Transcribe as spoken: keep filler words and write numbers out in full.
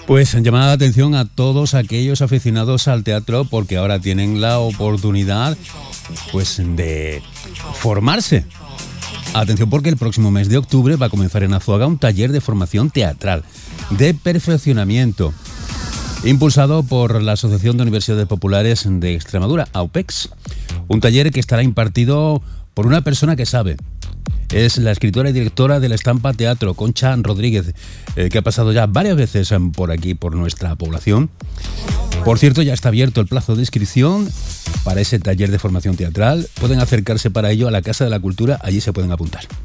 Pues llamada la atención a todos aquellos aficionados al teatro, porque ahora tienen la oportunidad pues de formarse. Atención, porque el próximo mes de octubre va a comenzar en Azuaga un taller de formación teatral, de perfeccionamiento, impulsado por la Asociación de Universidades Populares de Extremadura, AUPEX. Un taller que estará impartido por una persona que sabe. Es la escritora y directora de La Estampa Teatro, Concha Rodríguez, eh, que ha pasado ya varias veces por aquí, por nuestra población. Por cierto, ya está abierto el plazo de inscripción para ese taller de formación teatral. Pueden acercarse para ello a la Casa de la Cultura, allí se pueden apuntar.